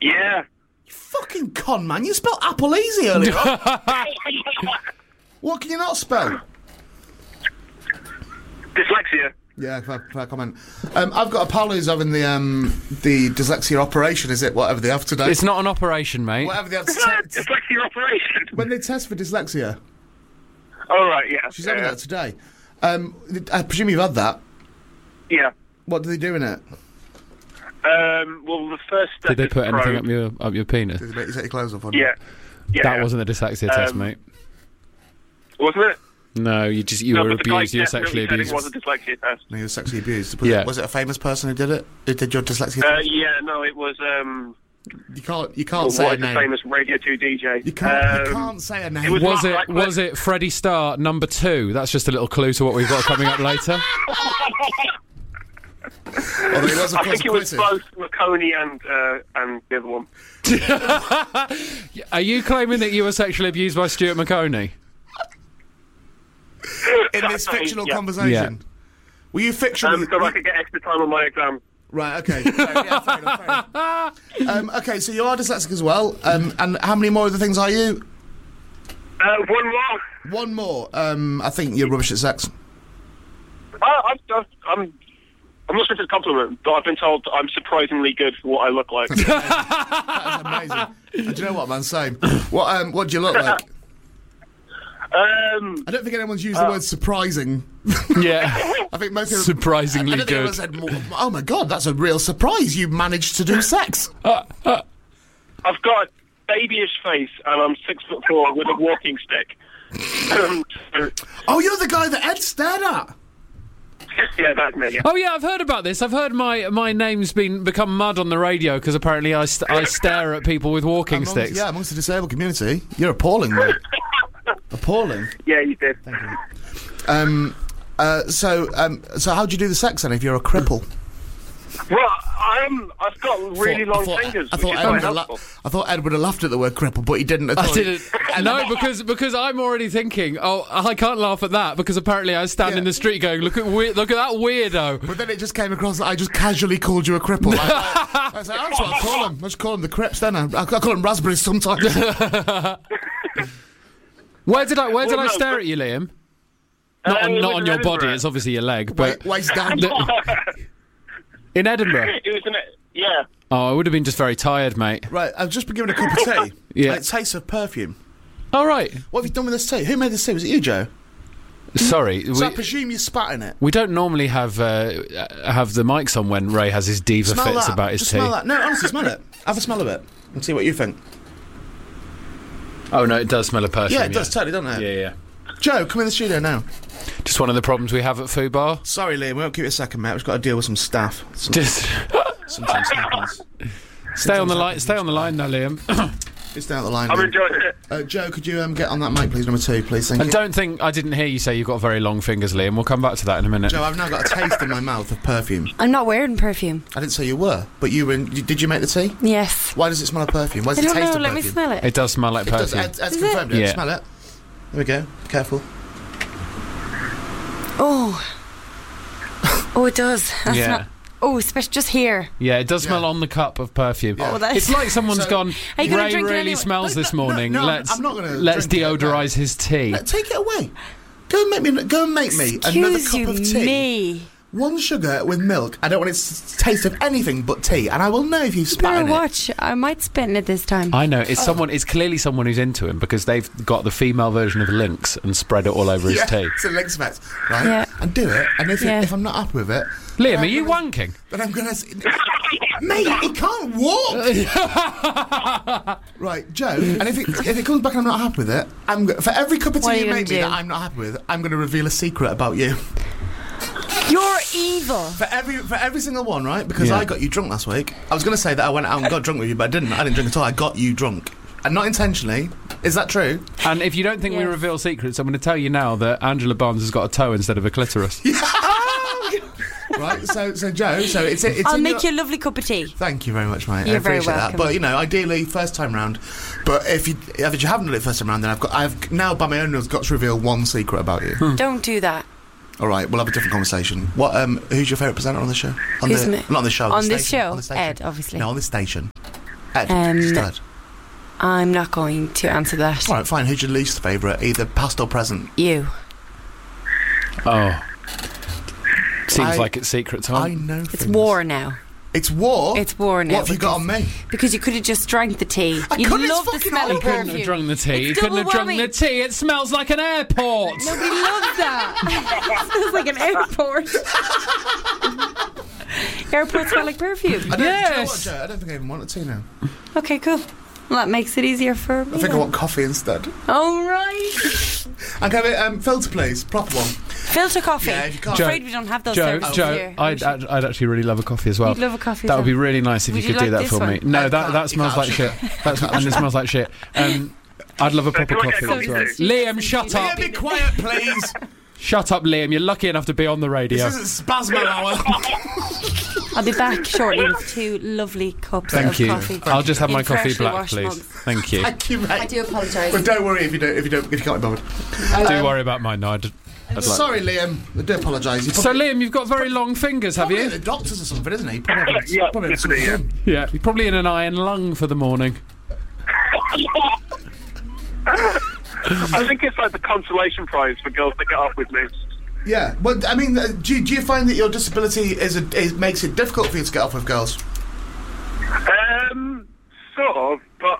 Yeah. You fucking con man, you spelled apple easy earlier on. What can you not spell? Dyslexia. Yeah, fair comment. I've got a pal who's having the dyslexia operation, is it? Whatever they have today. It's not an operation, mate. Whatever they have to Dyslexia operation. when they test for dyslexia. Oh, right, yeah. She's having that today. I presume you've had that. Yeah. What do they do in it? Well, the first step Did they is put anything probe. up your penis? Do they make you take your clothes off? Yeah. That wasn't a dyslexia test, mate. Wasn't it? No, you No, were but the guy abused. You were definitely sexually said abused. it was a dyslexia test. No, you were sexually abused. Yeah. Was it a famous person who did it? Who did your dyslexia test? Yeah, no, it was, You can't what say a is the name. famous Radio 2 DJ? You can't say a name. was- Was it Freddie Starr number 2? That's just a little clue to what we've got coming up later. Although he was, of I course, think it was acquitted. both McConey and the other one. Are you claiming that you were sexually abused by Stuart McConey? In this fictional Yeah. conversation. Yeah. Were you fictionally... So I could get extra time on my exam. Right, okay. Fair enough. Okay, so you are dyslexic as well. And how many more of the things are you? One more. One more. I think you're rubbish at sex. I'm not sure if it's a compliment, but I've been told I'm surprisingly good for what I look like. That is amazing. And do you know what, man? Same. What do you look like? I don't think anyone's used the word surprising. Yeah. I think most people... Surprisingly I don't think good. anyone said, oh my God, that's a real surprise. You managed to do sex. I've got a babyish face and I'm 6'4" with a walking stick. Oh, you're the guy that Ed stared at. Yeah, that's me. Yeah. Oh yeah, I've heard about this. I've heard my name's become mud on the radio because apparently I stare at people with walking sticks. Yeah, amongst the disabled community. You're appalling, mate. Appalling. Yeah, you did. So how do you do the sex then if you're a cripple? Well, I've got really long fingers, I which is thought quite Ed would helpful. I thought Ed would have laughed at the word cripple, but he didn't at all. I didn't. No, because I'm already thinking. Oh, I can't laugh at that because apparently I stand in the street going, look at that weirdo. But then it just came across that I just casually called you a cripple. I was like, that's what I call him. I just call him the crips. Then I call him raspberries sometimes. Where did I stare at you, Liam? Not on your body. It's obviously your leg, but Waist down. in Edinburgh. It was yeah. Oh, I would have been just very tired, mate. Right, I've just been given a cup of tea. Yeah. And it tastes of perfume. All right. What have you done with this tea? Who made this tea? Was it you, Joe? Sorry. So I presume you spat in it. We don't normally have the mics on when Ray has his diva Smell fits that. about his Just tea. smell that. No, honestly, smell it. Have a smell of it and see what you think. Oh no, it does smell of perfume. Yeah, it does totally, doesn't it? Yeah. Joe, come in the studio now. Just one of the problems we have at Foo Bar. Sorry, Liam, we won't keep you a second, mate. We've got to deal with some staff. Just Sometimes happens. stay on the line. Stay on the line now, Liam. It's down the line. I'm Liam. enjoying it. Joe, could you get on that mic, please, number 2, please? Thank And you. don't think I didn't hear you say you've got very long fingers, Liam. We'll come back to that in a minute. Joe, I've now got a taste in my mouth of perfume. I'm not wearing perfume. I didn't say you were, but you were. Did you make the tea? Yes. Why does it smell of perfume? Why I does it don't taste know. of Let perfume? me smell it. It does smell like It does. perfume. Ed's Does confirmed it? it. Yeah. Smell it. There we go. Careful. Oh. Oh, it does. That's Yeah. not... Oh, especially just here. Yeah, it does smell Yeah. on the cup of perfume. Yeah. Oh, that's... It's like someone's So- gone. Are you gonna Ray drink it really anyway? smells this morning. no, let's I'm not gonna let's drink it, deodorise his tea. Take it away. Go and make me another Excuse cup of tea. me. One sugar with milk. I don't want it to taste of anything but tea, and I will know if you've spat Better in it. watch. I might spit in it this time. I know it's someone. It's clearly someone who's into him because they've got the female version of Lynx and spread it all over his tea. It's a Lynx effect, right? Yeah. And do it, and if Yeah. I'm not happy with it, Liam, are you wanking? then I'm gonna. Mate, he can't walk. Right, Joe. And if it comes back and I'm not happy with it, for every cup of What are tea you you gonna make me do? that I'm not happy with, I'm going to reveal a secret about you. You're evil. For every single one, right? Because Yeah. I got you drunk last week. I was going to say that I went out and got drunk with you, but I didn't. I didn't drink at all. I got you drunk. And not intentionally. Is that true? And if you don't think we Yes. reveal secrets, I'm going to tell you now that Angela Barnes has got a toe instead of a clitoris. Right, so Joe, it's I'll in make you a lovely cup of tea. Thank you very much, mate. You're I very appreciate welcome. that. But ideally, first time round. But if you haven't done it first time round, then I've now by my own rules got to reveal one secret about you. Don't do that. All right, we'll have a different conversation. Who's your favourite presenter on the show? Who's me? Not on the show. On the this station. show? On the station. Ed, obviously. No, on this station. Ed, Ed. I'm not going to answer that. All right, fine. Who's your least favourite, either past or present? You. Oh. Seems like it's secret time. I know. It's war now. It's war? It's war now. What have you got on me? Because you could have just drank the tea. You love the smell of He couldn't perfume. have drunk the tea. He It's couldn't have double drunk the tea. It smells like an airport. Nobody loves that. It smells like an airport. Airports smell like perfume. I don't, Yes. do you know what, Joe? I don't think I even want a tea now. Okay, cool. Well, that makes it easier for me. I think I want coffee instead. Oh, right. I'll have it, filter, please. Proper one. Filter coffee. Yeah, if you can't. I'm afraid we don't have those services Joe, here. I'd actually really love a coffee as well. You'd love a coffee That as would be well. really nice if Would you you could do like that this for one? me. No, You that can't, smells you like shit. can't. And it smells like shit. I'd love a proper can I get coffee a as well. coffee Liam, shut up. Liam, be quiet, please. Shut up, Liam. You're lucky enough to be on the radio. This isn't Spasmo hour. I'll be back shortly with 2 lovely cups Thank of you. coffee. I'll just have in my coffee freshly black, washed please. mugs. Thank you. Thank you, mate. I do apologise. But don't worry if you can't be bothered. Do worry about mine. No, I'd like... Sorry, Liam. I do apologise. So, Liam, you've got very long fingers, have Probably you? at the doctor's or something, isn't he? Probably Yeah, probably definitely, something. Yeah, you're probably in an iron lung for the morning. I think it's like the consolation prize for girls that get off with me. Yeah. Well, I mean, do you find that your disability makes it difficult for you to get off with girls? Sort of, but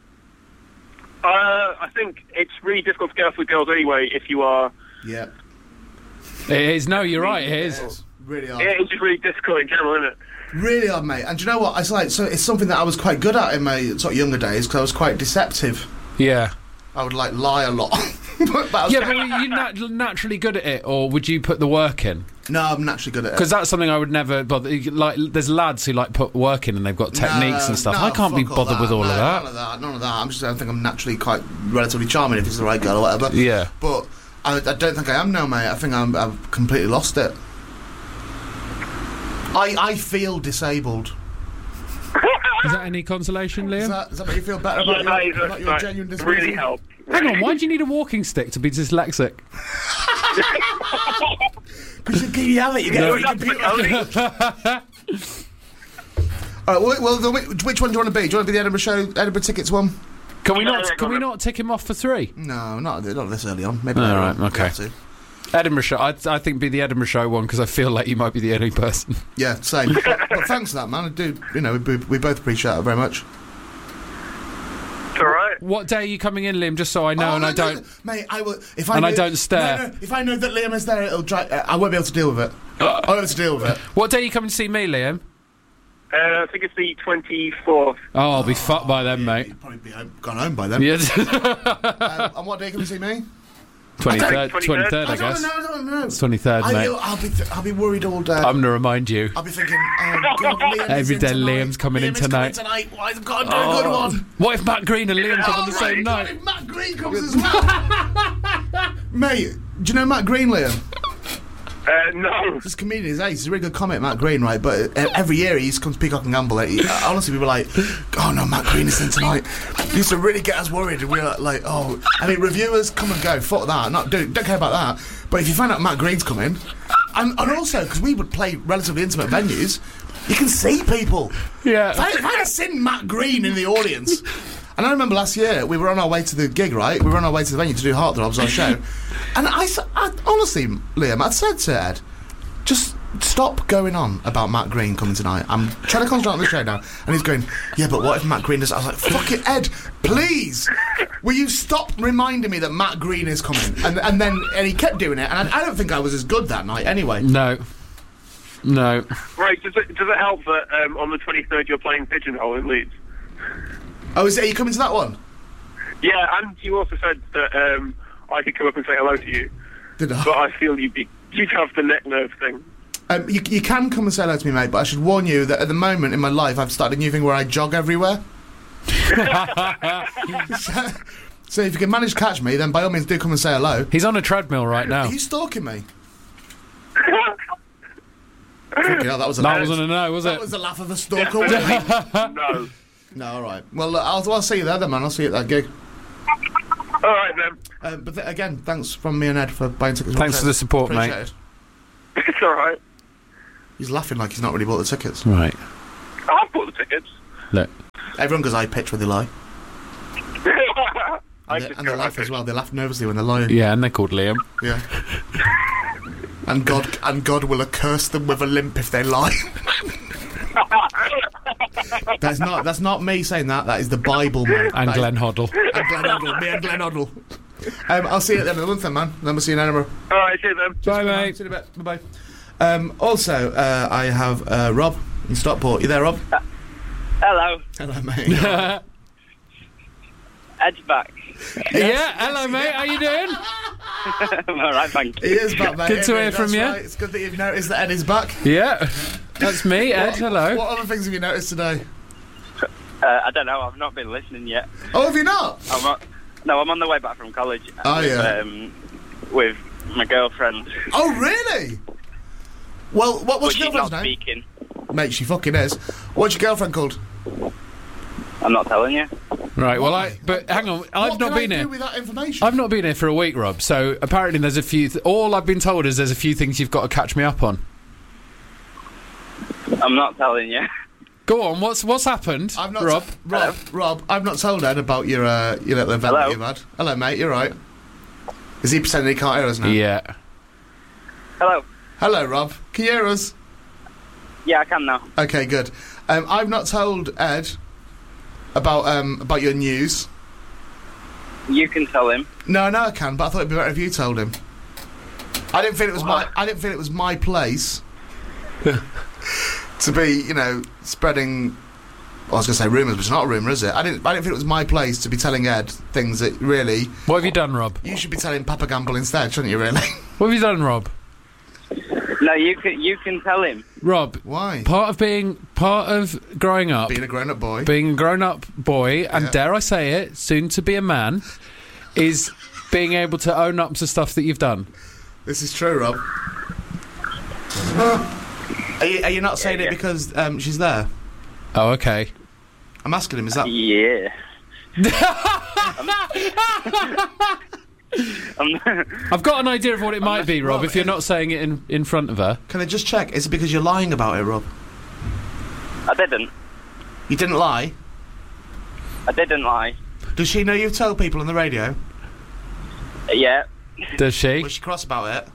I think it's really difficult to get off with girls anyway if you are. Yeah. It is. No, you're right. It is. It's really hard. It's just really difficult in general, isn't it? Really hard, mate. And do you know what? It's something that I was quite good at in my sort of younger days because I was quite deceptive. Yeah. I would lie a lot. but But are you naturally good at it, or would you put the work in? No, I'm naturally good at it. Because that's something I would never bother. Like, there's lads who put work in and they've got techniques and stuff. No, I can't be fuck bothered with all no, of that. None of that. I think I'm naturally quite relatively charming if it's the right girl or whatever. Yeah. But I don't think I am now, mate. I think I've completely lost it. I feel disabled. Is that any consolation, Liam? Does that make you feel better about your genuine disability? Really help. Hang on, why do you need a walking stick to be dyslexic? Because you have it, you get it. All right, well, which one do you want to be? Do you want to be the Edinburgh Tickets one? Can we not tick him off for 3? No, not this early on. Maybe All later right, on. okay. We have to. Edinburgh show. I think be the Edinburgh show one because I feel like you might be the only person. Yeah, same. But thanks for that, man. I do. We both appreciate it very much. It's all right. What day are you coming in, Liam? Just so I know, I don't. Mate, I will. I don't stare. No, if I know that Liam is there, it'll drive. I won't be able to deal with it. I won't be able to deal with it. What day are you coming to see me, Liam? I think it's the 24th. Oh, I'll be fucked by then, mate. You'd probably be gone home by then. Yes. And what day can you see me? 23rd, I guess. No. It's 23rd, mate. I'll be worried all day. I'm going to remind you. I'll be thinking, oh God, Liam Every is day in tonight. Liam's coming in Liam is coming tonight. Why have got to do a good one? What if Matt Green and Liam come on the same God, night? if Matt Green comes as well. Mate, do you know Matt Green, Liam? No. This comedian is ace. He's a really good comic, Matt Green, right? But every year he used to come to Peacock and Gamble. Honestly, we were like, oh no, Matt Green is in tonight. He used to really get us worried. And we were like, oh. I mean, reviewers, come and go. Fuck that. Don't care about that. But if you find out Matt Green's coming, and also, because we would play relatively intimate venues, you can see people. Yeah. If I had seen Matt Green in the audience. And I remember last year, we were on our way to the gig, right? We were on our way to the venue to do Heartthrobs, our show. And I honestly, Liam, I'd said to Ed, just stop going on about Matt Green coming tonight. I'm trying to concentrate on the show now. And he's going, yeah, but what if Matt Green does? I was like, fuck it, Ed, please. Will you stop reminding me that Matt Green is coming? And he kept doing it. And I don't think I was as good that night anyway. No. Right, does it help that on the 23rd you're playing Pigeonhole in Leeds? Oh, are you coming to that one? Yeah, and you also said that I could come up and say hello to you. Did I? But I feel you'd have the neck nerve thing. You can come and say hello to me, mate, but I should warn you that at the moment in my life I've started a new thing where I jog everywhere. So if you can manage to catch me, then by all means do come and say hello. He's on a treadmill right now. Are you stalking me? Fucking hell, that was a That wasn't a no, was it? That was the laugh of a stalker. No. No, all right. Well, I'll see you there then, man. I'll see you at that gig. All right, then. But again, thanks from me and Ed for buying tickets. Thanks for the support, mate. Appreciate it. It's all right. He's laughing like he's not really bought the tickets. Right. I've bought the tickets. Look. Everyone goes high pitch when they lie. I And, just they go laugh high as well. They laugh nervously when they're lying. Yeah, and they're called Liam. Yeah. And God will accurse them with a limp if they lie. That's not me saying that. That is the Bible, mate. And That Glenn Hoddle. and Glenn Hoddle. Me and Glenn Hoddle. I'll see you at the end of the month then, man. Then we'll see you in Edinburgh. All right, see you then. Bye, mate. See you in a bit. Bye-bye. Also, I have Rob in Stockport. You there, Rob? Hello, Hello, mate. Ed's back. Yeah, hello, mate. How you doing? I'm all right, thank He you. is back, mate. Good to hear That's from you. right. It's good that you've noticed that Ed is back. Yeah, that's me, Ed. Hello. What other things have you noticed today? I don't know. I've not been listening yet. Oh, have you not? I'm on the way back from college. Oh, yeah. With my girlfriend. Oh, really? Well, what's But your she's girlfriend's not name? speaking. Mate, she fucking is. What's your girlfriend called? I'm not telling you. Right. Well, Why? but hang on. I've What not can been I here. do with that information? I've not been here for a week, Rob. So apparently, there's a few. All I've been told is there's a few things you've got to catch me up on. I'm not telling you. Go on. What's happened, I've not Rob? Rob, I've not told Ed about your little event that Hello? you've had. Hello, mate. You're right. Is he pretending he can't hear us now? Yeah. Hello. Hello, Rob. Can you hear us? Yeah, I can now. Okay, good. I've not told Ed about your news. You can tell him. No, I can, but I thought it'd be better if you told him. I didn't feel it was my place to be, spreading. Well, I was going to say rumours, but it's not a rumour, is it? I didn't feel it was my place to be telling Ed things that really What have you done, Rob? you should be telling Papa Gamble instead, shouldn't you? Really? What have you done, Rob? No, you can tell him. Rob, Why? part of growing up, Being a grown-up boy. being a grown-up boy, and Yeah. dare I say it, soon to be a man, is being able to own up to stuff that you've done. This is true, Rob. Are you not saying it because she's there? Oh, okay. I'm asking him. Is that? Yeah. I've got an idea of what it might be, Rob, Rob, if you're not saying it in front of her. Can I just check? Is it because you're lying about it, Rob? I didn't. You didn't lie. I didn't lie. Does she know you've told people on the radio? Yeah. Does she? Was she cross about it?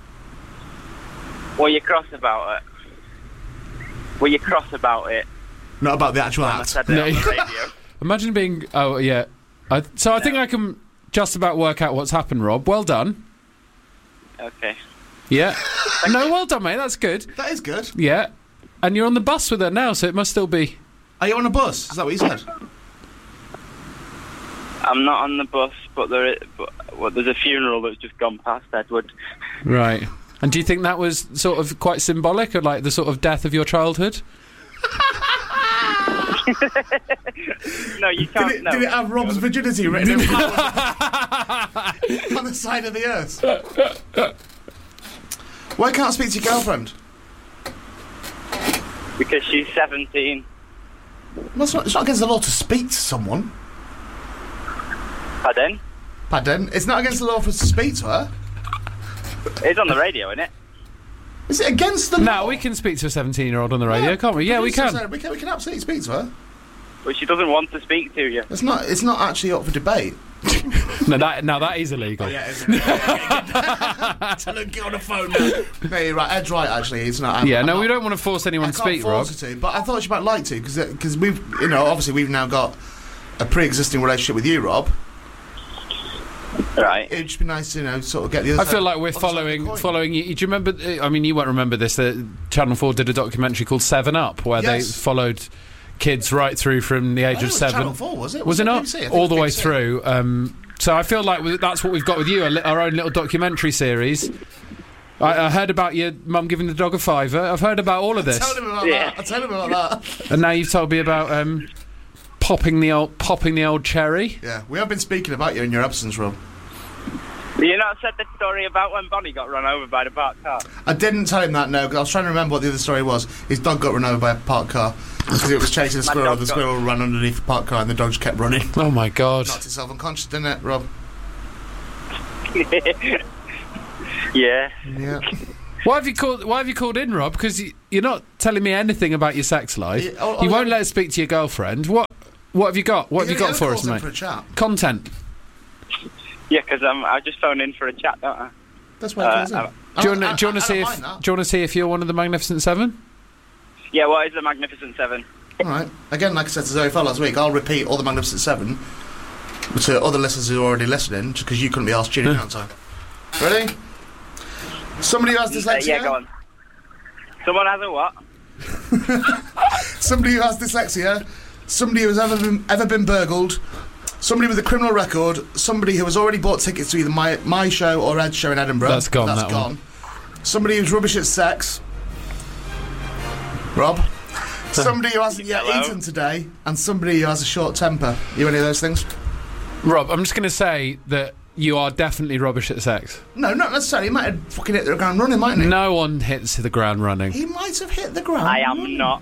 Were you cross about it? Were you cross about it? Not about the actual When I act. said it No. on the radio. Imagine being... Oh, yeah. I think I can just about work out what's happened, Rob. Well done. Okay. Yeah. No, well done, mate. That's good. That is good. Yeah. And you're on the bus with her now, so it must still be... Are you on a bus? Is that what you said? I'm not on the bus, but there's a funeral that's just gone past Edward. Right. And do you think that was sort of quite symbolic of, like, the sort of death of your childhood? No, you can't. Did it have Rob's virginity written in flowers on the side of the earth? Why can't I speak to your girlfriend? Because she's 17. Well, it's not against the law to speak to someone. Pardon? Pardon? It's not against the law for us to speak to her. It's on the radio, isn't it? Is it against the law? No, we can speak to a 17-year-old on the radio, can't we? Yeah, we can. We can absolutely speak to her. But she doesn't want to speak to you. It's not actually up for debate. No, that is illegal. Yeah, isn't it? Tell her to get on the phone now. No, you're right. Ed's right, actually. It's not. Yeah, I'm no, not, we don't want to force anyone I to can't speak, Rob. force her to, but I thought she might like to, because we've, obviously we've now got a pre-existing relationship with you, Rob. Right. It'd just be nice to, sort of get the other I side- feel like we're other side of the coin. following you. Do you remember? I mean, you won't remember this. Channel 4 did a documentary called 7 Up, where they Yes. followed kids right through from the age I think of it was 7. Channel 4, was it? Was it not? BBC? I think All it the was way BBC. through. So I feel like that's what we've got with you, our own little documentary series. I heard about your mum giving the dog a fiver. I've heard about all of this. Tell him about Yeah. that. I tell him about that. And now you've told me about popping the old cherry. Yeah, we have been speaking about you in your absence, Rob. You not said the story about when Bonnie got run over by the parked car? I didn't tell him that, no, because I was trying to remember what the other story was. His dog got run over by a parked car because it was chasing a My squirrel. dog The got- squirrel ran underneath the parked car and the dog just kept running. Oh my God! Knocked himself unconscious, didn't it, Rob? Yeah. Yeah. Why have you called in, Rob? Because you're not telling me anything about your sex life. Yeah, oh, you oh, won't yeah. let us speak to your girlfriend. What? What have you got? What have you got for us, mate? For a chat. Content. Yeah, because I just phone in for a chat, don't I? That's why it is. Do you want to see if you're one of the Magnificent Seven? Yeah, what is the Magnificent Seven? All right. Again, like I said to Zoe Fell last week, I'll repeat all the Magnificent Seven to other listeners who are already listening, just because you couldn't be asked tuning in on time. Ready? Somebody who has dyslexia. Yeah, go on. Someone has a what? Somebody who has dyslexia. Somebody who has ever been burgled. Somebody with a criminal record. Somebody who has already bought tickets to either my show or Ed's show in Edinburgh. That's gone. That's that gone. One. Somebody who's rubbish at sex. Rob. Somebody who hasn't yet eaten today, and somebody who has a short temper. You any of those things? Rob, I'm just going to say that you are definitely rubbish at sex. No, not necessarily. He might have fucking hit the ground running, mightn't he? No one hits the ground running. He might have hit the ground. I am not.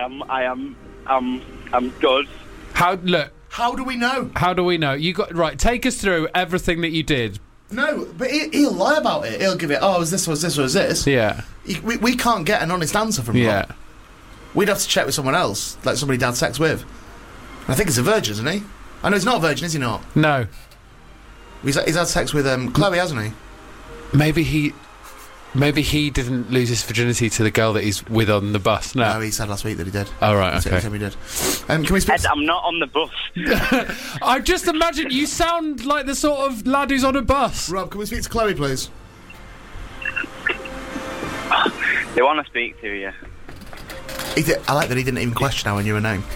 I'm good. How do we know? How do we know? Right, take us through everything that you did. No, but he'll lie about it. He'll give it, was this, was this, was this? Yeah. We can't get an honest answer from Rob. We'd have to check with someone else, like somebody he'd had sex with. I think he's a virgin, isn't he? I know he's not a virgin, is he not? No. He's had sex with Chloe, hasn't he? Maybe he didn't lose his virginity to the girl that he's with on the bus. No, he said last week that he did. Oh, right, okay. He said he did. Can we speak? Ed, I'm not on the bus. I just imagine you sound like the sort of lad who's on a bus. Rob, can we speak to Chloe, please? They want to speak to you. I like that he didn't even question how I knew her name.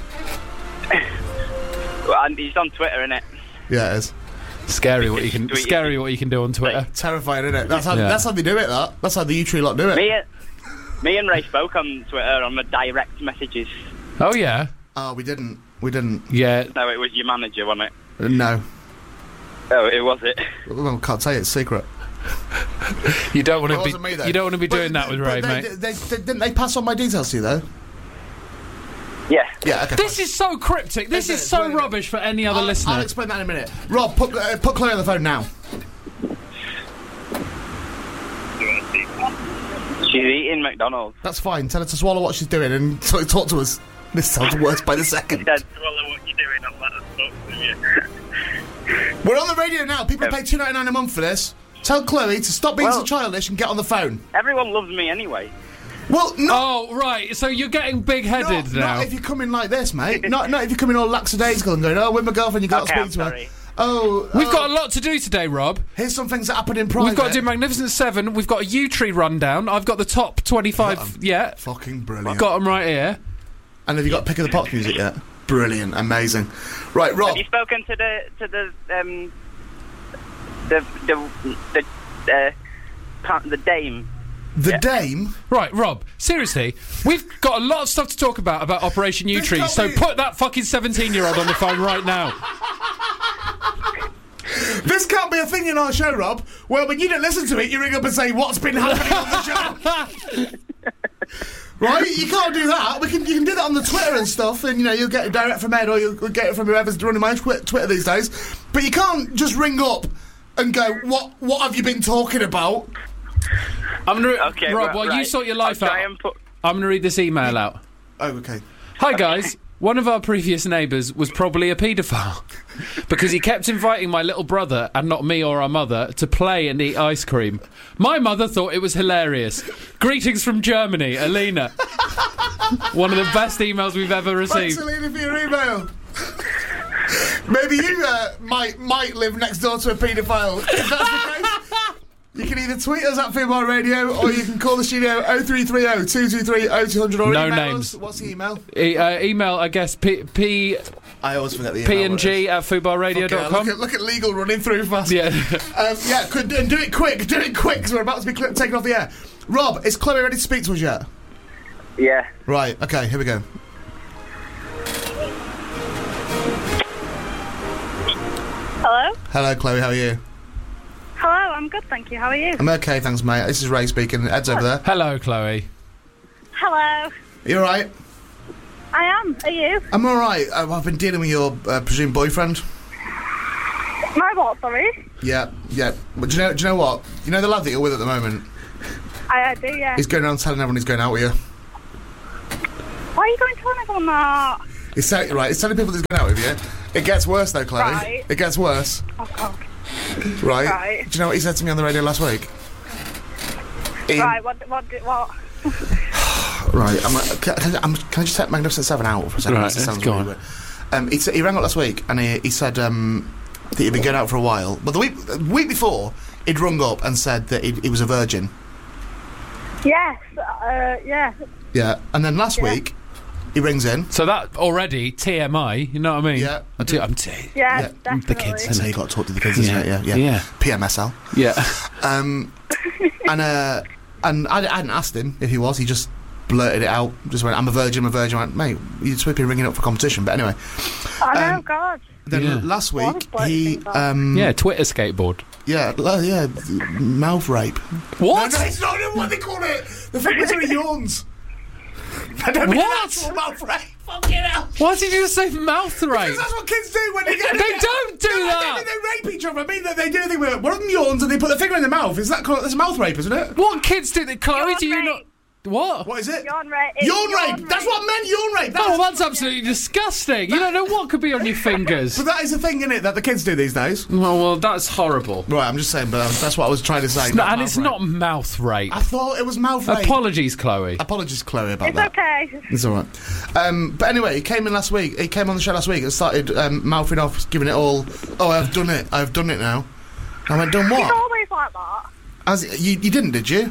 Well, and he's on Twitter, innit? Yeah, it is. Scary what you can do on Twitter. Terrifying, isn't it? That's how they do it. That's how the U-Tree lot do it. Me and Ray spoke on Twitter on the direct messages. Oh yeah. Oh, we didn't. Yeah. No, it was your manager, wasn't it? No. Oh, it was it. Well, I can't tell you, it's secret. You don't want to be. Me, you don't want to be doing that with Ray, mate. Didn't they pass on my details to you though? Yeah. Yeah. Okay. This is so cryptic. This is so rubbish for any other listener. I'll explain that in a minute. Rob, put Chloe on the phone now. She's eating McDonald's. That's fine. Tell her to swallow what she's doing and talk to us. This sounds worse by the second. She said, swallow what you're doing and let us talk to you. We're on the radio now. People pay $2.99 a month for this. Tell Chloe to stop being so childish and get on the phone. Everyone loves me anyway. Well, oh, right. So you're getting big-headed now. Not if you come in like this, mate. not if you come in all lackadaisical and going, with my girlfriend, you can't speak to her. We've got a lot to do today, Rob. Here's some things that happened in private. We've got to do Magnificent Seven. We've got a U-Tree rundown. I've got the top 25 yet. Fucking brilliant. I've got them right here. And have you got Pick of the Pops music yet? Brilliant, amazing. Right, Rob. Have you spoken to the dame? The dame? Right, Rob, seriously, we've got a lot of stuff to talk about Operation U-Tree, so put that fucking 17-year-old on the phone right now. This can't be a thing in our show, Rob. Well, when you don't listen to it, you ring up and say, what's been happening on the show? Right? You can't do that. You can do that on the Twitter and stuff, and, you'll get it direct from Ed, or you'll get it from whoever's running my Twitter these days. But you can't just ring up and go, what have you been talking about? I'm gonna, Rob, while you sort your life out, I'm going to read this email out. Oh, okay. Hi, guys. One of our previous neighbours was probably a paedophile because he kept inviting my little brother, and not me or our mother, to play and eat ice cream. My mother thought it was hilarious. Greetings from Germany, Alina. One of the best emails we've ever received. Thanks, Alina, for your email. Maybe you might live next door to a paedophile. If that's the case, you can either tweet us at Fubar Radio, or you can call the studio 0330 223 0200 or no email names. us. What's the email? Email, I guess, I always forget the email. png@fubarradio.com. Look at legal running through fast. Yeah. And do it quick, because we're about to be taken off the air. Rob, is Chloe ready to speak to us yet? Yeah. Right, okay, here we go. Hello? Hello, Chloe, how are you? Hello, I'm good, thank you. How are you? I'm okay, thanks, mate. This is Ray speaking. Ed's over there. Hello, Chloe. Hello. Are you alright? I am. Are you? I'm alright. I've been dealing with your presumed boyfriend. My what, sorry? Yeah. But do you know what? You know the lad that you're with at the moment? I do, yeah. He's going around telling everyone he's going out with you. Why are you going to tell everyone that? He's telling people that he's going out with you. It gets worse though, Chloe. Right. It gets worse. Oh, God. Right. Right. Do you know what he said to me on the radio last week? Right, what? Right. Can I just take Magnificent Seven out for a second? Right, That sounds go really on. weird. He rang up last week and he said that he'd been going out for a while. But the week before, he'd rung up and said that he was a virgin. Yes, yeah. Yeah. And then last week, he rings in. So that already TMI, you know what I mean? Yeah. I'm Yeah, definitely. the kids. That's how you got to talk to the kids, isn't it? Yeah. Yeah. PMSL. Yeah. And I hadn't asked him if he was. He just blurted it out. Just went, I'm a virgin. I went, mate, you're supposed to be ringing up for competition. But anyway. I know, God. Then last week, he... Twitter skateboard. Yeah, mouth rape. What? No, it's not what they call it. The thing between yawns. I don't mean What? actual mouth rape. Fucking hell. Why did you just say mouth rape? Because that's what kids do when they get... They don't do I that. don't mean they rape each other. I mean that they do a thing where one of them yawns and they put their finger in their mouth. Is that called... That's mouth rape, isn't it? What kids do that? Chloe, do you Yawn not... rape. What? What is it? Yawn rape. Yawn rape. That's what I meant, yawn rape. Oh, that's absolutely disgusting. You don't know what could be on your fingers. But that is a thing, isn't it, that the kids do these days? Well, that's horrible. Right, I'm just saying, but that's what I was trying to say. And mouth it's rape. not mouth rape. I thought it was mouth rape. Apologies, Chloe. Apologies, Chloe, about It's that. okay. It's all right. But anyway, he came in last week. He came on the show last week and started mouthing off, giving it all. Oh, I've done it. I've done it now. I went, done It's what? always like that. You didn't, did you?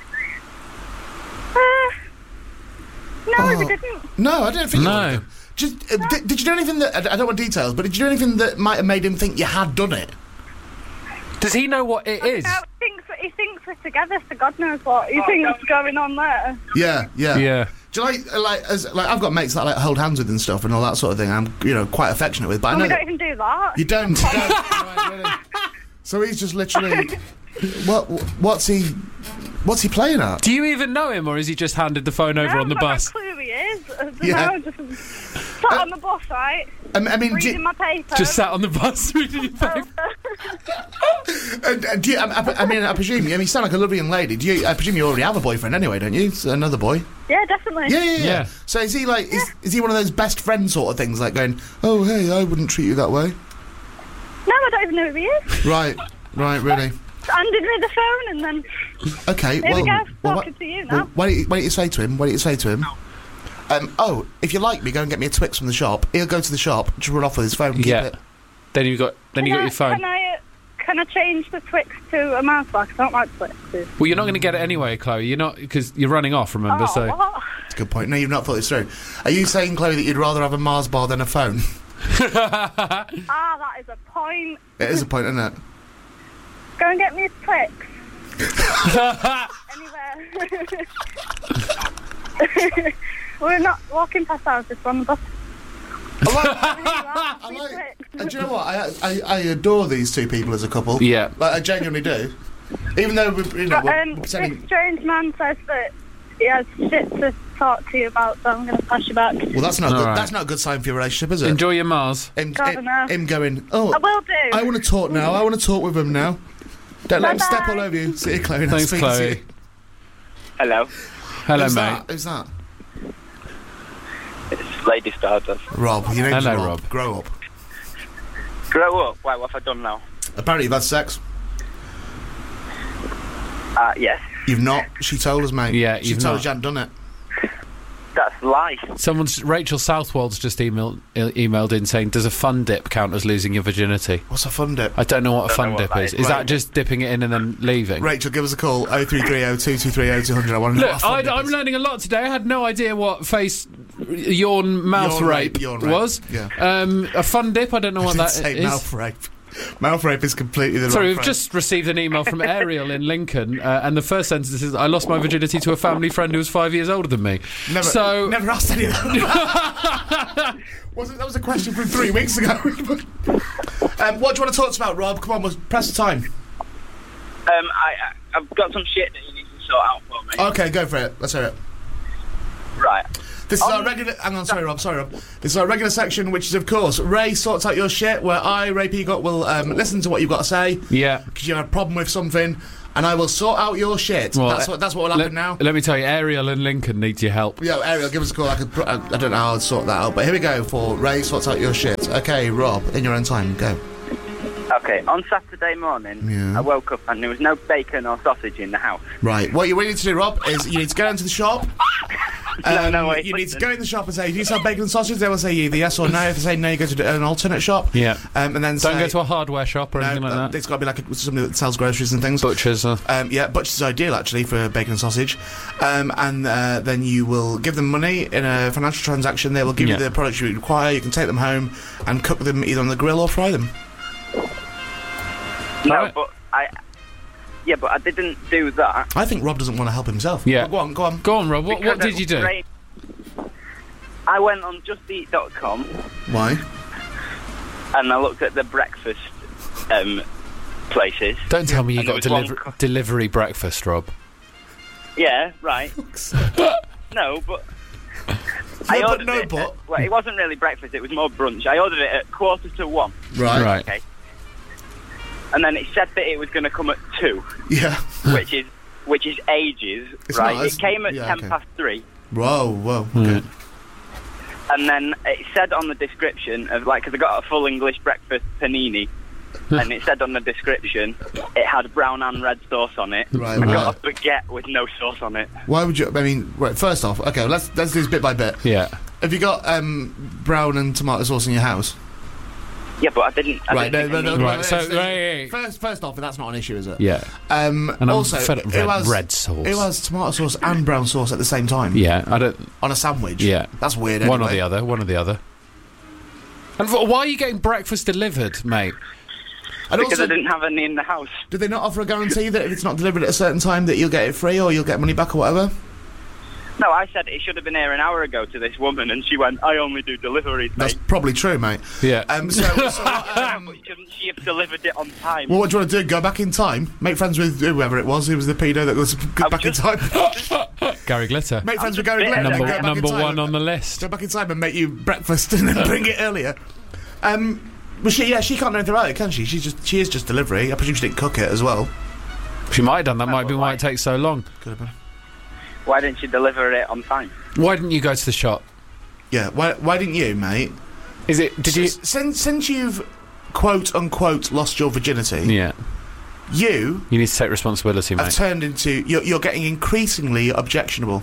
No, we didn't. No, I don't think you No. would have. Just did you do anything that I don't want details, but did you do anything that might have made him think you had done it? Does he know what it is? No, he thinks we're together, so God knows what he thinks going on there. Yeah. Yeah. Do you like I've got mates that I like hold hands with and stuff and all that sort of thing. I'm quite affectionate with, but I And know we don't that even do that. you don't. Right, really. So he's just literally what's he playing at? Do you even know him, or is he just handed the phone over No, on the I've got bus? no clue who he is. Yeah. No, just sat on the bus, right? I mean, Reading my paper. Just sat on the bus reading your paper. do you, I presume. You sound like a lovely young lady. I presume you already have a boyfriend anyway, don't you? It's another boy. Yeah, definitely. Yeah. So is he like? Is he one of those best friend sort of things, like going, "Oh, hey, I wouldn't treat you that way." No, I don't even know who he is. Right, really. Handed me the phone and then Okay, here we go, well, talking to you now. Well, why don't you say to him? If you like me, go and get me a Twix from the shop. He'll go to the shop, just run off with his phone. Keep Yeah. it. Then you got your phone. Can I change the Twix to a mouse bar? 'Cause I don't like Twixes. Well, you're not going to get it anyway, Chloe. You're not, because you're running off. Remember, Oh, so. what? That's a good point. No, you've not thought this through. Are you saying, Chloe, that you'd rather have a Mars bar than a phone? That is a point. It is a point, isn't it? Go and get me a Twix. Anywhere. We're not walking past ours, just on the bus. Do you know what? I adore these two people as a couple. Yeah. Like, I genuinely do. Even though we're This pretending. strange man says that he has shit to talk to you about, so I'm going to pass you back. Well, that's not good. All right. That's not a good sign for your relationship, is it? Enjoy your Mars. Him going. Oh, I will do. I want to talk now. I want to talk with him now. Don't let him Bye-bye. step all over you. See you, Chloe. Nice Thanks, speaking to Chloe. you. Hello, Hello, Who's mate. that? Who's that? it's Lady Stardust. Rob. Your name's Hello, Rob. Rob. Grow up. Grow up. Why? What have I done now? Apparently you've had sex. Yes. You've not. She told us, mate. Yeah, she you've told not. us you hadn't done it. That's life. Rachel Southwold's just emailed in saying, does a fun dip count as losing your virginity? What's a fun dip? I don't know what a Don't fun know what dip that is. is. Is Right. that just dipping it in and then leaving? Rachel, give us a call. 0330 223 0200. I want to know what a Look, fun dip I'm is. learning a lot today. I had no idea what face yawn mouth rape yawn rape, was. yeah. A fun dip, I don't know I what didn't that say is. mouth rape. Mouth rape is completely the Sorry, wrong we've phrase. just received an email from Ariel in Lincoln, and the first sentence is, I lost my virginity to a family friend who was 5 years older than me. Never asked any of that. That was a question from 3 weeks ago. What do you want to talk to us about, Rob? Come on, press the time. I've got some shit that you need to sort out for me. Okay, go for it. Let's hear it. Right. This is our regular... Hang on, sorry, Rob. This is our regular section, which is, of course, Ray sorts out your shit, where I, Ray Peacock, will listen to what you've got to say. Yeah. Because you have a problem with something. and I will sort out your shit. Well, That's what will happen now. Let me tell you, Ariel and Lincoln need your help. Yeah, Ariel, give us a call. I don't know how I'd sort that out, but here we go for Ray sorts out your shit. Okay, Rob, in your own time, go. Okay, on Saturday morning, Yeah. I woke up and there was no bacon or sausage in the house. Right, what you need to do, Rob, is you need to go into the shop. Wait, you need to listen. go in the shop and say, do you sell bacon and sausage? They will say either yes or no. If they say no, you go to an alternate shop. Yeah. And then Don't say, go to a hardware shop or anything like that. It's got to be like somebody that sells groceries and things. Butchers. Yeah, butcher's is ideal actually for bacon and sausage. And then you will give them money in a financial transaction. They will give you the products you require. You can take them home and cook them either on the grill or fry them. No, Right. but I didn't do that. I think Rob doesn't want to help himself. Yeah. Go on. Go on, Rob. What because did you do? I went on JustEat.com Why? and I looked at the breakfast places. Don't tell me you And got there was one delivery breakfast, Rob. Yeah, right. No, but I No, but ordered no, it. but. Well, it wasn't really breakfast; it was more brunch. I ordered it at 1:45. Right. Okay. And then it said that it was going to come at 2, Yeah. which is ages, It's right? not, It came at yeah, 3:10. Whoa. Okay. And then it said on the description of because I got a full English breakfast panini, and it said on the description it had brown and red sauce on it. Right, I right. got a baguette with no sauce on it. Why would you? I mean, right, first off, okay, let's do this bit by bit. Yeah. Have you got brown and tomato sauce in your house? Yeah, but I didn't. Right, no, Right, so- it's- right. First off, that's not an issue, is it? Yeah. And I'm also, fed up with red sauce. Who has tomato sauce and brown sauce at the same time? Yeah, I don't... On a sandwich? Yeah. That's weird, One or anyway. the other. And why are you getting breakfast delivered, mate? And Because also, I didn't have any in the house. did they not offer a guarantee that if it's not delivered at a certain time that you'll get it free or you'll get money back or whatever? No, I said it should have been here an hour ago to this woman, and she went, "I only do deliveries, That's mate." probably true, mate. Yeah. So But shouldn't she have delivered it on time? well, what do you want to do? Go back in time? Make friends with whoever it was who was the pedo that was back in time? Gary Glitter. Make friends with Gary just Glitter. bit- go back in Number time. one on the list. Go back in time and make you breakfast and then bring it earlier. Well, she can't know anything about it, can she? She is just delivery. I presume she didn't cook it as well. She might have done. That might be but why why? it takes so long. Could have been. Why didn't she deliver it on time? Why didn't you go to the shop? Yeah. Why didn't you, mate? Is it... Did you... Since you've quote unquote lost your virginity, Yeah. you You need to take responsibility, have mate. turned into you're getting increasingly objectionable.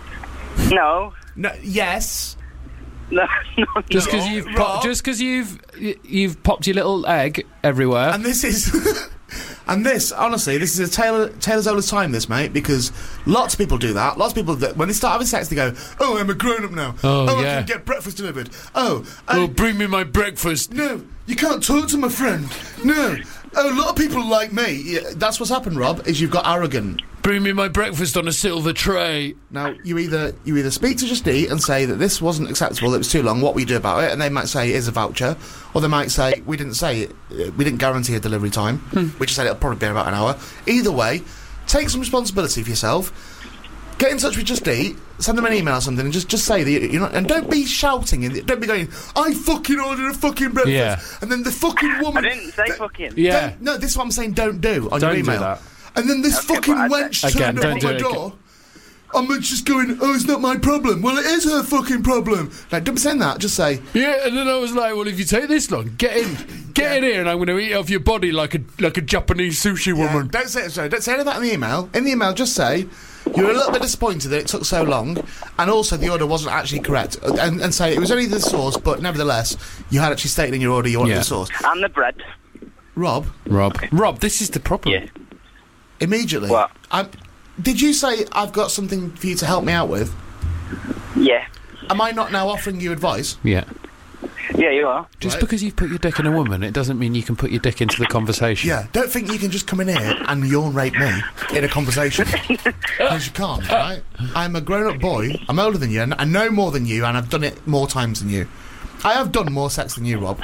No, No. Yes. no. Just no. because Rob. just because you've popped your little egg everywhere. And this is. And this, honestly, this is a tale as old as time, this, mate, because lots of people do that. Lots of people, when they start having sex, they go, "Oh, I'm a grown-up now. Oh, I yeah. can get breakfast delivered. Oh, bring me my breakfast. no, you can't talk to my friend. No. Oh, a lot of people like me." Yeah, that's what's happened, Rob, is you've got arrogant. Bring me my breakfast on a silver tray. Now, you either speak to Just Eat and say that this wasn't acceptable, it was too long, what will you do about it? And they might say it is a voucher. Or they might say, we didn't say it, we didn't guarantee a delivery time. We just said it'll probably be about an hour. Either way, take some responsibility for yourself. Get in touch with Just Eat, send them an email or something, and just say that you're not... And don't be shouting, and don't be going, "I fucking ordered a fucking breakfast." Yeah. And then the fucking woman... I didn't say fucking. Yeah. No, this is what I'm saying, don't do on Don't your do email. that. And then this Okay, fucking but wench Again, turned up don't at do my it door. I'm just going, "Oh, it's not my problem." Well, it is her fucking problem. Like, don't be saying that. Just say, Yeah, and then I was like, well, if you take this long, get in here, and I'm going to eat off your body like a Japanese sushi woman. don't say it. Sorry, don't say any of that in the email. In the email, just say you're a little bit disappointed that it took so long, and also the order wasn't actually correct, and say it was only the sauce, but nevertheless, you had actually stated in your order you wanted Yeah. the sauce. And the bread. Rob, Rob, this is the problem. Yeah. immediately. What? Did you say I've got something for you to help me out with? Yeah. Am I not now offering you advice? Yeah. Yeah, you are. Just Right. because you've put your dick in a woman, it doesn't mean you can put your dick into the conversation. Yeah, don't think you can just come in here and yawn rape me in a conversation. Because you can't, right? I'm a grown-up boy, I'm older than you, and I know more than you, and I've done it more times than you. I have done more sex than you, Rob.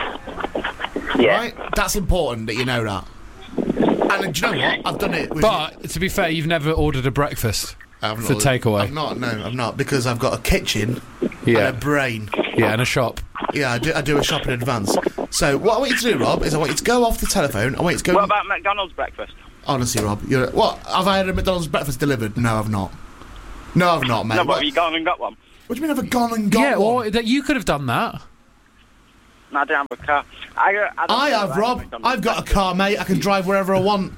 Yeah. Right? That's important that you know that. And do you know what? I've done it with But, to be fair, you've never ordered a breakfast I haven't for ordered- takeaway. I'm not, because I've got a kitchen Yeah. and a brain. Yeah, and a shop. Yeah, I do a shop in advance. So what I want you to do, Rob, is I want you to go off the telephone. I want you to go... What about McDonald's breakfast? Honestly, Rob, you're... What? Have I had a McDonald's breakfast delivered? No, I've not. No, I've not, mate. No, but have you gone and got one? What do you mean I've gone and got Yeah, one? or that you could have done that. No, I don't have a car. I have, Rob. I've got a car, mate. I can drive wherever I want.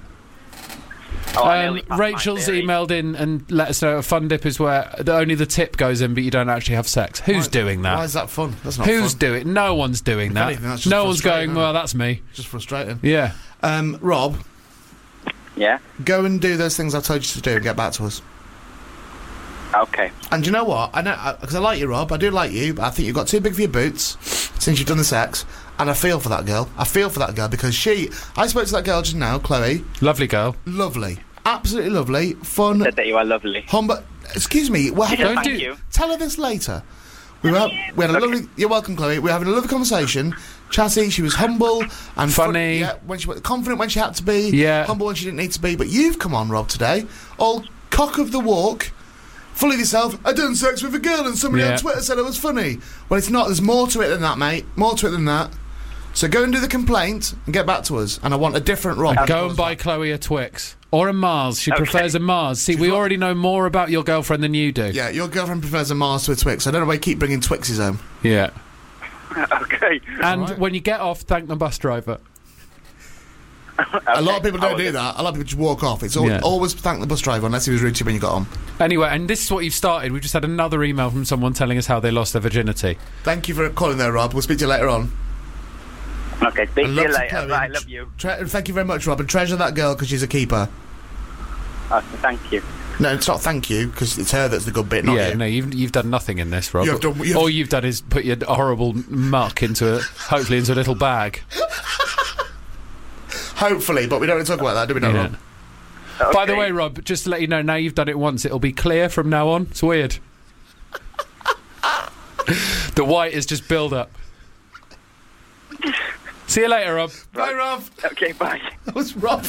Rachel's emailed in and let us know a fun dip is where only the tip goes in, but you don't actually have sex. Who's doing that? Why is that fun? That's not Who's fun. doing? No one's doing that. anything, that's just No one's frustrating, going. isn't it? Well, that's me. Just frustrating. Yeah. Rob, Yeah? go and do those things I told you to do and get back to us. Okay. And you know what? I know, because I like you, Rob. I do like you, but I think you've got too big for your boots since you've done the sex. And I feel for that girl. I feel for that girl because I spoke to that girl just now, Chloe. Lovely girl. Lovely. Absolutely lovely. Fun. Said that you are lovely. Humble. Excuse me. We're having, Thank you. Tell her this later. We had a lovely. You're welcome, Chloe. We were having a lovely conversation. Chatty. She was humble and funny. Yeah, when she was confident when she had to be. Yeah. Humble when she didn't need to be. But you've come on, Rob, today. All cock of the walk. Full of yourself. I done sex with a girl and somebody on Twitter said it was funny. Well, it's not. There's more to it than that, mate. More to it than that. So go and do the complaint and get back to us. And I want a different Rob. Go and buy Chloe a Twix. Or a Mars. She prefers a Mars. See, we already know more about your girlfriend than you do. Yeah, your girlfriend prefers a Mars to a Twix. I don't know why you keep bringing Twixes home. Yeah. Okay. And when you get off, thank the bus driver. A lot of people don't do that. A lot of people just walk off. It's always thank the bus driver unless he was rude to you when you got on. Anyway, and this is what you've started. We've just had another email from someone telling us how they lost their virginity. Thank you for calling there, Rob. We'll speak to you later on. Okay, speak to you lots of later. Chloe. Bye, I love you. Thank you very much, Rob. And treasure that girl because she's a keeper. Thank you. No, it's not thank you because it's her that's the good bit, not you. No, you've done nothing in this, Rob. All you've done is put your horrible muck hopefully into a little bag. Hopefully, but we don't want to talk about that, do we, no, Rob? Okay. By the way, Rob, just to let you know, now you've done it once, it'll be clear from now on. It's weird. The white is just build up. See you later, Rob. Bye, Rob. Okay, bye. That was Rob.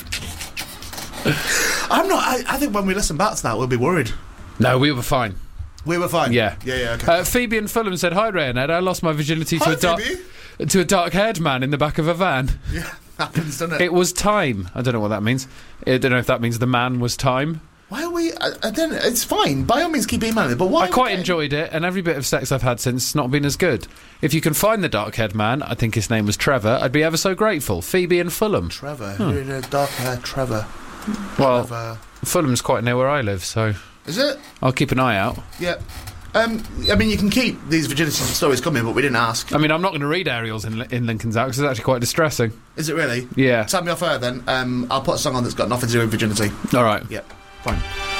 I think when we listen back to that, we'll be worried. No, we were fine. We were fine? Yeah. Yeah, okay. Phoebe in Fulham said, "Hi, Ray and Ed. I lost my virginity to a dark-haired man in the back of a van. Yeah, happens, doesn't it? It was time. I don't know what that means. I don't know if that means the man was time. Why are we... I don't know. It's fine. By all means, keep emailing it, but why... I quite enjoyed it, and every bit of sex I've had since has not been as good. If you can find the dark-haired man, I think his name was Trevor, I'd be ever so grateful. Phoebe in Fulham. Trevor. Who in a dark-haired Trevor? Well, Trevor. Fulham's quite near where I live, so... Is it? I'll keep an eye out. Yeah. I mean, you can keep these virginity stories coming, but we didn't ask. I mean, I'm not going to read Ariel's in Lincoln's Out, because it's actually quite distressing. Is it really? Yeah. Tell me off air, then. I'll put a song on that's got nothing to do with virginity. All right. Yep. Fine.